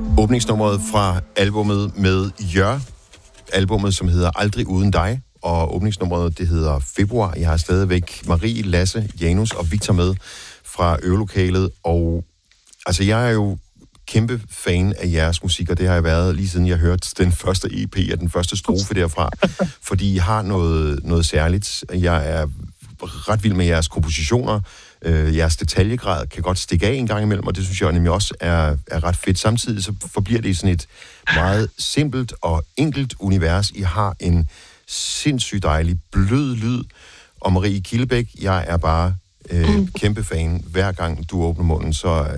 Åbningsnummeret fra albumet med Jør. Albumet, som hedder Aldrig Uden Dig. Og åbningsnummeret, det hedder Februar. Jeg har stadigvæk Marie, Lasse, Janus og Victor med fra øvelokalet. Og altså, jeg er jo kæmpe fan af jeres musik, og det har jeg været lige siden jeg hørte den første EP og den første strofe derfra. Fordi I har noget særligt. Jeg er ret vild med jeres kompositioner. Jeres detaljegrad kan godt stikke af en gang imellem, og det synes jeg nemlig også er ret fedt. Samtidig så forbliver det i sådan et meget simpelt og enkelt univers. I har en sindssygt dejlig, blød lyd. Og Marie Kildebæk, jeg er bare kæmpe fan. Hver gang du åbner munden,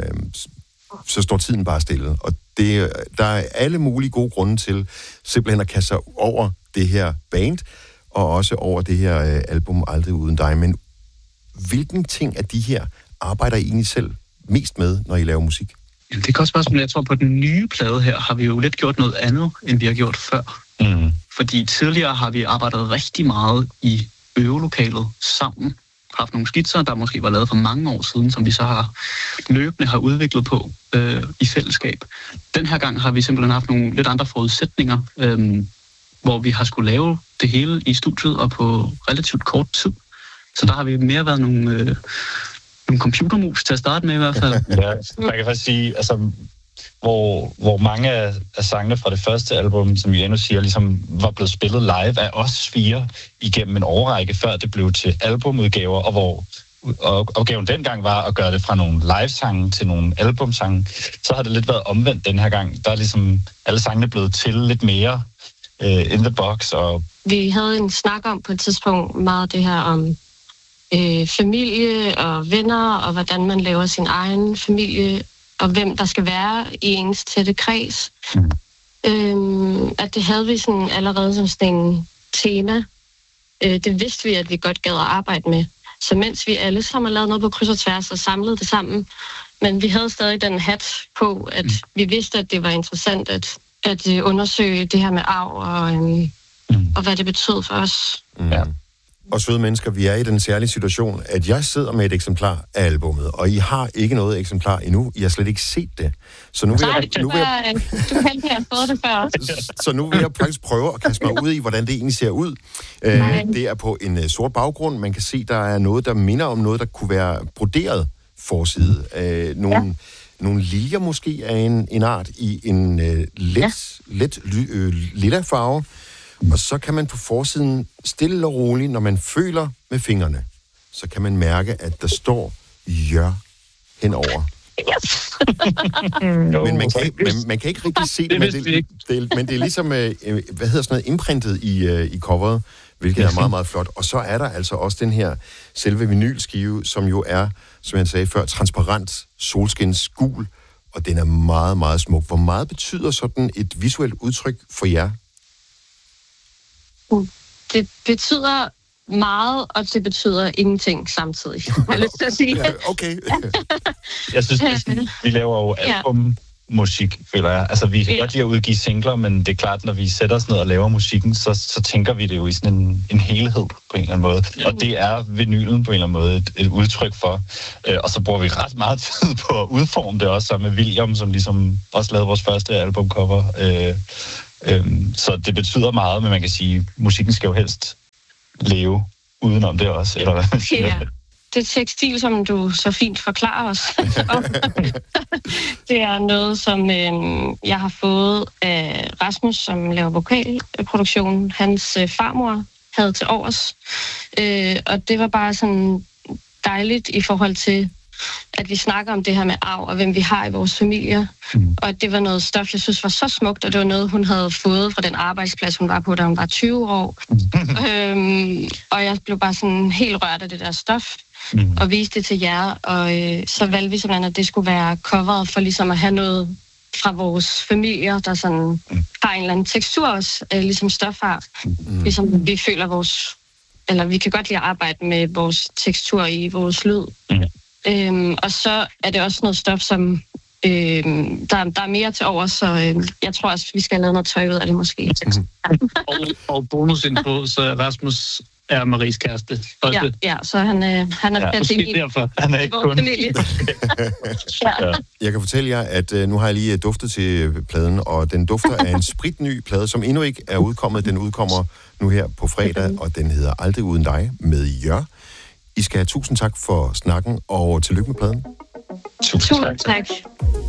så står tiden bare stille. Og der er alle mulige gode grunde til simpelthen at kaste sig over det her band, og også over det her album Aldrig Uden Dig. Men hvilken ting af de her arbejder I egentlig selv mest med, når I laver musik? Jamen, det er et godt spørgsmål. Jeg tror, på den nye plade her har vi jo lidt gjort noget andet, end vi har gjort før. Mm. Fordi tidligere har vi arbejdet rigtig meget i øvelokalet sammen. Haft nogle skitser, der måske var lavet for mange år siden, som vi så løbende har udviklet på i fællesskab. Den her gang har vi simpelthen haft nogle lidt andre forudsætninger, hvor vi har skulle lave det hele i studiet og på relativt kort tid. Så der har vi mere været nogle computermus til at starte med i hvert fald. Ja, man kan faktisk sige, altså, hvor mange af sangene fra det første album, som Janus siger, ligesom var blevet spillet live af os fire igennem en årrække, før det blev til albumudgaver, og hvor opgaven dengang var at gøre det fra nogle live-sange til nogle albumsange, så har det lidt været omvendt den her gang. Der er ligesom alle sangene blevet til lidt mere in the box. Og vi havde en snak om på et tidspunkt meget det her om familie og venner, og hvordan man laver sin egen familie, og hvem der skal være i ens tætte kreds. At det havde vi sådan allerede som sådan en tema. Det vidste vi, at vi godt gad at arbejde med. Så mens vi alle sammen har lavet noget på kryds og tværs og samlet det sammen, men vi havde stadig den hat på, at vi vidste, at det var interessant at undersøge det her med arv og hvad det betød for os. Ja. Og søde mennesker, vi er i den særlige situation, at jeg sidder med et eksemplar af albummet, og I har ikke noget eksemplar endnu. I har slet ikke set det. Så nu vil jeg fået det før. Så nu vil jeg faktisk prøve at kaste mig ud i, hvordan det egentlig ser ud. Det er på en sort baggrund. Man kan se, der er noget, der minder om noget, der kunne være broderet forside. Nogle liljer måske af en art i en let lilla farve. Og så kan man på forsiden stille og roligt, når man føler med fingrene, så kan man mærke, at der står Jør henover. Men man kan ikke rigtig se det, men det er ligesom, imprintet i coveret, hvilket er meget, meget flot. Og så er der altså også den her selve vinylskive, som jo er, som jeg sagde før, transparent, solskins gul, og den er meget, meget smuk. Hvor meget betyder sådan et visuelt udtryk for jer? Det betyder meget, og det betyder ingenting samtidig. Jeg har lyst til at sige. Okay. Jeg synes, vi laver jo albummusik, føler jeg. Altså, vi kan godt lide at udgive singler, men det er klart, når vi sætter os ned og laver musikken, så tænker vi det jo i sådan en helhed på en eller anden måde. Og det er vinylen på en eller anden måde et udtryk for. Og så bruger vi ret meget tid på at udforme det også, sammen med William, som ligesom også lavede vores første albumcover. Så det betyder meget, men man kan sige, at musikken skal jo helst leve udenom det også. Eller hvad? Ja, det tekstil, som du så fint forklarer os om, det er noget, som jeg har fået af Rasmus, som laver vokalproduktion. Hans farmor havde til overs. Og det var bare sådan dejligt i forhold til, at vi snakker om det her med arv, og hvem vi har i vores familier. Og det var noget stof, jeg synes var så smukt, og det var noget, hun havde fået fra den arbejdsplads, hun var på, da hun var 20 år. Og jeg blev bare sådan helt rørt af det der stof, og viste det til jer, og så valgte vi simpelthen, at det skulle være coveret for ligesom at have noget fra vores familier, der sådan har en eller anden tekstur også, ligesom stof har. Ligesom vi føler eller vi kan godt lide at arbejde med vores tekstur i vores lyd. Og så er det også noget stof, som der er mere til over, så jeg tror også, vi skal have lavet noget tøj ud af det måske. Og bonusinfo, så Rasmus er Maries kæreste. Ja, så han er måske derfor. Han er ikke kun. Jeg kan fortælle jer, at nu har jeg lige duftet til pladen, og den dufter af en spritny plade, som endnu ikke er udkommet. Den udkommer nu her på fredag, og den hedder Aldrig uden dig med Jør. I skal have tusind tak for snakken, og tillykke med pladen. Tusind tak.